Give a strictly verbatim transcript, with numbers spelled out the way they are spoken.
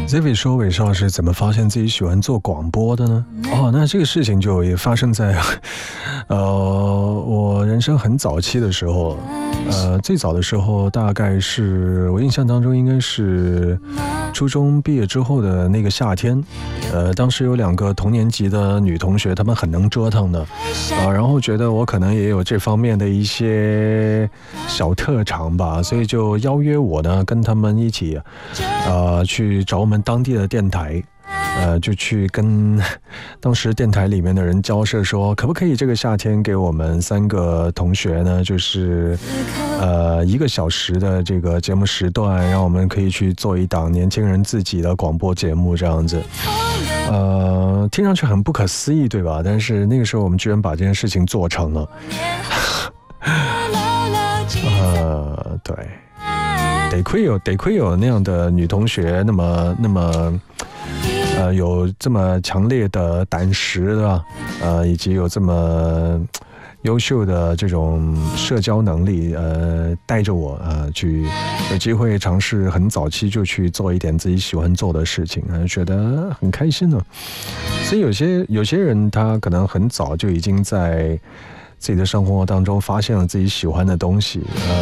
Zivi 说韦少是怎么发现自己喜欢做广播的呢？哦，那这个事情就也发生在呃我人生很早期的时候，呃最早的时候大概是我印象当中应该是初中毕业之后的那个夏天，呃当时有两个同年级的女同学，她们很能折腾的，呃然后觉得我可能也有这方面的一些小特长吧，所以就邀约我呢跟她们一起呃去找我们当地的电台，呃，就去跟当时电台里面的人交涉说，可不可以这个夏天给我们三个同学呢，就是呃一个小时的这个节目时段，让我们可以去做一档年轻人自己的广播节目这样子。呃，听上去很不可思议，对吧？但是那个时候我们居然把这件事情做成了。呃，对。得亏有得亏有那样的女同学，那么那么呃有这么强烈的胆识的，呃以及有这么优秀的这种社交能力，呃带着我呃去有机会尝试很早期就去做一点自己喜欢做的事情，呃、觉得很开心呢。所以有些有些人他可能很早就已经在自己的生活当中发现了自己喜欢的东西，呃